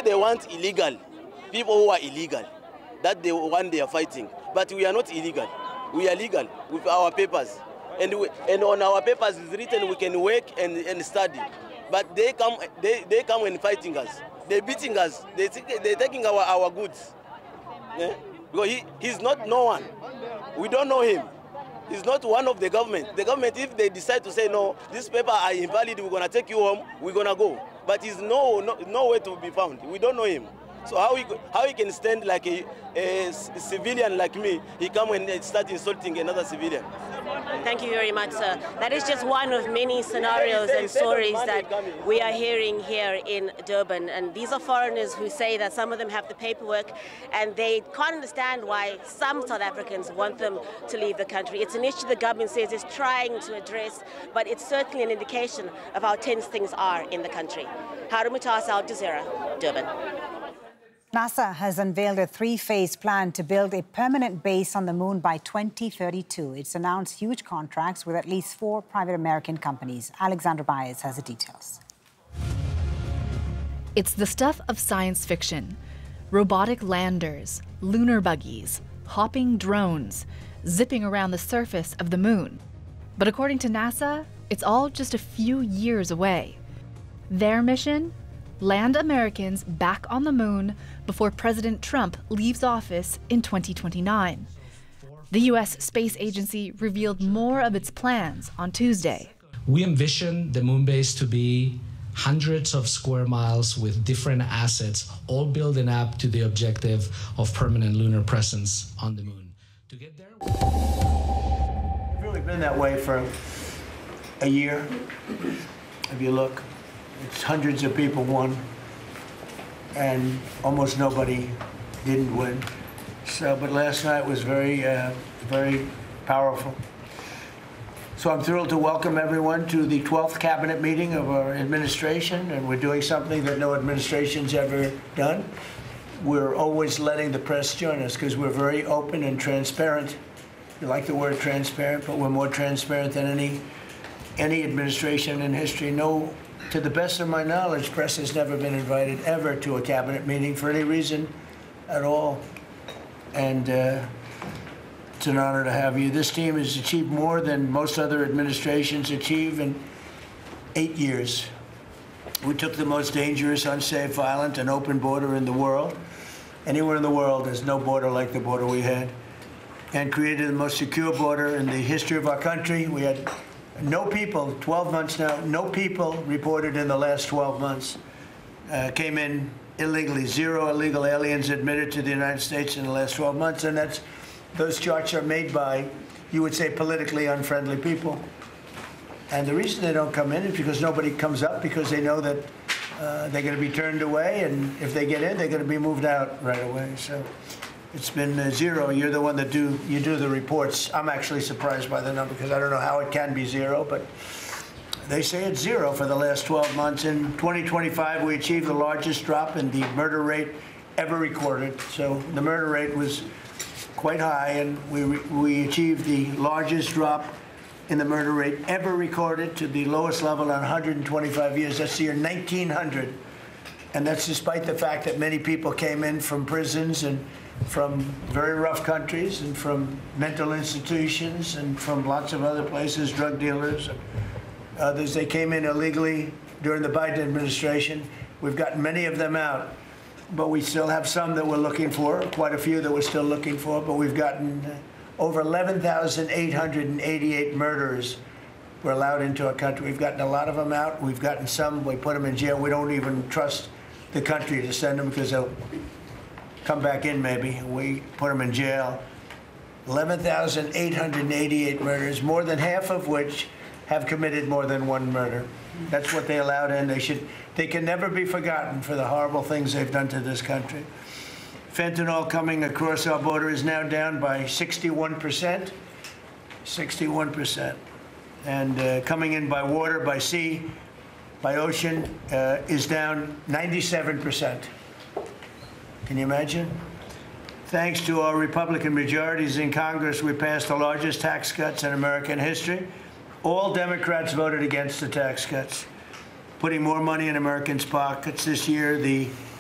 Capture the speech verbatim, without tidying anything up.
they want illegal, people who are illegal, that the one they are fighting. But we are not illegal. We are legal with our papers. And, we, and on our papers is written we can work and, and study. But they come, they, they come and fighting us. They're beating us. They, they're taking our, our goods. Yeah? Because he, he's not no one. We don't know him. He's not one of the government. The government, if they decide to say, no, this paper are invalid, we're going to take you home, we're going to go. But he's no, no, nowhere to be found. We don't know him. So how he, how he can stand like a, a civilian like me, he come and start insulting another civilian. Thank you very much, sir. That is just one of many scenarios and stories that we are hearing here in Durban. And these are foreigners who say that some of them have the paperwork and they can't understand why some South Africans want them to leave the country. It's an issue the government says it's trying to address, but it's certainly an indication of how tense things are in the country. Harun Mutasa, Al Jazeera, Durban. NASA has unveiled a three-phase plan to build a permanent base on the moon by twenty thirty-two. It's announced huge contracts with at least four private American companies. Alexandra Baez has the details. It's the stuff of science fiction. Robotic landers, lunar buggies, hopping drones, zipping around the surface of the moon. But according to NASA, it's all just a few years away. Their mission? Land Americans back on the moon before President Trump leaves office in twenty twenty-nine. The U S Space Agency revealed more of its plans on Tuesday. We envision the moon base to be hundreds of square miles with different assets, all building up to the objective of permanent lunar presence on the moon. To get there, it's really been that way for a year. If you look, it's hundreds of people won, and almost nobody didn't win. So, but last night was very, uh, very powerful. So I'm thrilled to welcome everyone to the twelfth cabinet meeting of our administration, and we're doing something that no administration's ever done. We're always letting the press join us because we're very open and transparent. You like the word transparent, but we're more transparent than any, any administration in history. No. To the best of my knowledge, press has never been invited ever to a cabinet meeting for any reason at all. And uh, it's an honor to have you. This team has achieved more than most other administrations achieve in eight years. We took the most dangerous, unsafe, violent, and open border in the world. Anywhere in the world, there's no border like the border we had. And created the most secure border in the history of our country. We had no people, twelve months now, no people reported in the last twelve months uh, came in illegally. Zero illegal aliens admitted to the United States in the last twelve months. And that's, those charts are made by, you would say, politically unfriendly people. And the reason they don't come in is because nobody comes up, because they know that uh, they're going to be turned away. And if they get in, they're going to be moved out right away. So it's been uh, zero. You're the one that do you do the reports. I'm actually surprised by the number because I don't know how it can be zero, but they say it's zero for the last twelve months. In twenty twenty-five, we achieved the largest drop in the murder rate ever recorded. So the murder rate was quite high, and we we achieved the largest drop in the murder rate ever recorded to the lowest level in one hundred twenty-five years. That's the year nineteen hundred, and that's despite the fact that many people came in from prisons and from very rough countries and from mental institutions and from lots of other places, drug dealers, others. They came in illegally during the Biden administration. We've gotten many of them out, but we still have some that we're looking for, quite a few that we're still looking for, but we've gotten over eleven thousand eight hundred eighty-eight murderers were allowed into our country. We've gotten a lot of them out. We've gotten some, we put them in jail. We don't even trust the country to send them because they'll come back in maybe. We put them in jail. eleven thousand eight hundred eighty-eight murders, more than half of which have committed more than one murder. That's what they allowed in. They should, they can never be forgotten for the horrible things they've done to this country. Fentanyl coming across our border is now down by sixty-one percent. sixty-one percent. And uh, coming in by water, by sea, by ocean uh, is down ninety-seven percent. Can you imagine? Thanks to our Republican majorities in Congress, we passed the largest tax cuts in American history. All Democrats voted against the tax cuts, putting more money in Americans' pockets this year. The